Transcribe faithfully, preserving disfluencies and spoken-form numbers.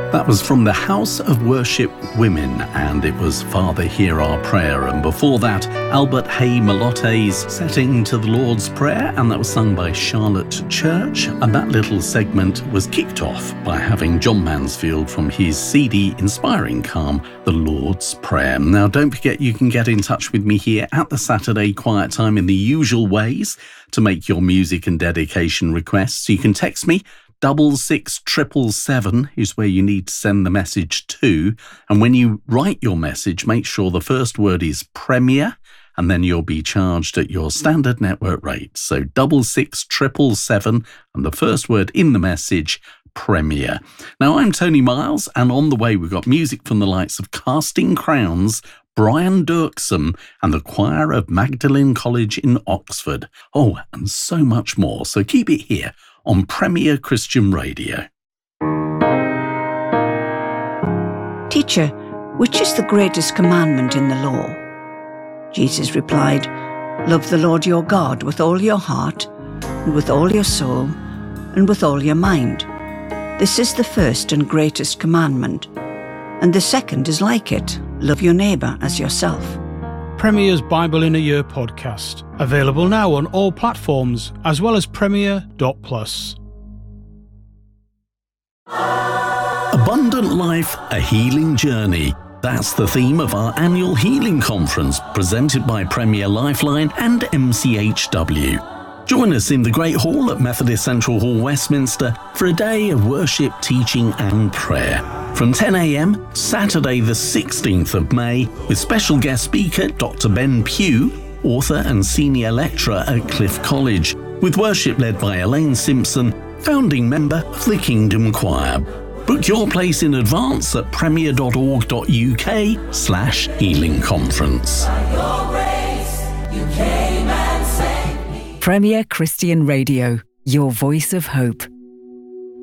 That was from the House of Worship Women, and it was Father, Hear Our Prayer. And before that, Albert Hay Malotte's Setting to the Lord's Prayer, and that was sung by Charlotte Church. And that little segment was kicked off by having John Mansfield from his C D Inspiring Calm, The Lord's Prayer. Now, don't forget you can get in touch with me here at the Saturday Quiet Time in the usual ways to make your music and dedication requests. You can text me. Double six triple seven is where you need to send the message to. And when you write your message, make sure the first word is Premier, and then you'll be charged at your standard network rate. So double six triple seven, and the first word in the message, Premier. Now, I'm Tony Miles, and on the way we've got music from the likes of Casting Crowns, Brian Dirksen, and the choir of Magdalen College in Oxford. Oh, and so much more. So keep it here on Premier Christian Radio. Teacher, which is the greatest commandment in the law? Jesus replied, Love the Lord your God with all your heart, and with all your soul, and with all your mind. This is the first and greatest commandment. And the second is like it, love your neighbour as yourself. Premier's Bible in a Year podcast, available now on all platforms, as well as premier dot plus. Abundant Life, a Healing Journey. That's the theme of our annual Healing Conference, presented by Premier Lifeline and M C H W. Join us in the Great Hall at Methodist Central Hall, Westminster, for a day of worship, teaching and prayer. From ten a.m, Saturday the sixteenth of May, with special guest speaker Doctor Ben Pugh, author and senior lecturer at Cliff College, with worship led by Elaine Simpson, founding member of the Kingdom Choir. Book your place in advance at premier dot org dot U K slash healing conference. Premier Christian Radio, your voice of hope.